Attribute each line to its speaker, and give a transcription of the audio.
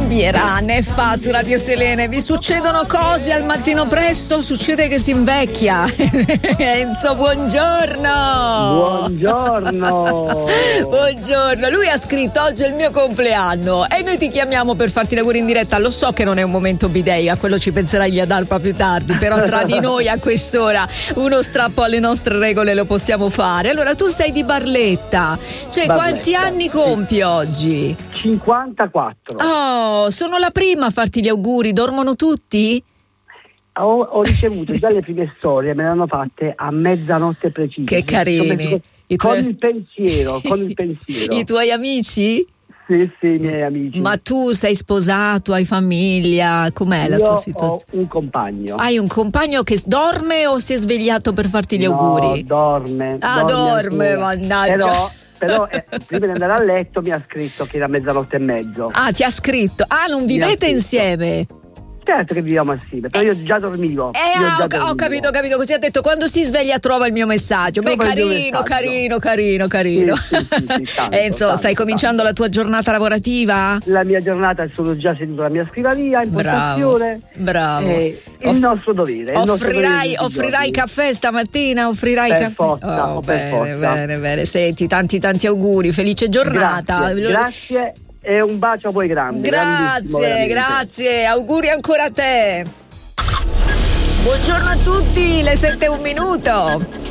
Speaker 1: cambierà, ne fa su Radio Selene. Vi succedono cose al mattino presto, succede che si invecchia. Enzo, buongiorno. Buongiorno. Lui ha scritto: oggi è il mio compleanno e noi ti chiamiamo per farti gli auguri in diretta. Lo so che non è un momento bidei, a quello ci penserai a Dalpa più tardi, però tra di noi a quest'ora uno strappo alle nostre regole lo possiamo fare. Allora, tu sei di Barletta, cioè quanti anni compi oggi?
Speaker 2: 54.
Speaker 1: Oh, sono la prima a farti gli auguri. Dormono tutti?
Speaker 2: Ho ricevuto già le prime storie, me le hanno fatte a mezzanotte precisa.
Speaker 1: Che carini.
Speaker 2: Con il pensiero.
Speaker 1: I tuoi amici?
Speaker 2: Sì, i miei amici.
Speaker 1: Ma tu sei sposato, hai famiglia? Com'è la tua situazione?
Speaker 2: Ho un compagno.
Speaker 1: Hai un compagno che dorme o si è svegliato per farti gli auguri?
Speaker 2: Dorme.
Speaker 1: Dorme, mannaggia.
Speaker 2: Però prima di andare a letto mi ha scritto che era mezzanotte e mezzo.
Speaker 1: Ah, ti ha scritto. Ah, non vivete insieme?
Speaker 2: Certo che viviamo assieme, però io già dormivo.
Speaker 1: Ho capito, così ha detto: quando si sveglia trova il mio messaggio. Carino.
Speaker 2: Sì,
Speaker 1: Enzo, stai cominciando la tua giornata lavorativa?
Speaker 2: La mia giornata, sono già seduto alla mia scrivania, in postazione.
Speaker 1: Bravo.
Speaker 2: Il nostro dovere.
Speaker 1: Offrirai caffè stamattina?
Speaker 2: Per forza.
Speaker 1: Bene. Senti, tanti auguri, felice giornata.
Speaker 2: Grazie. E un bacio a voi grande.
Speaker 1: Grazie, auguri ancora a te. Buongiorno a tutti, le 7:01.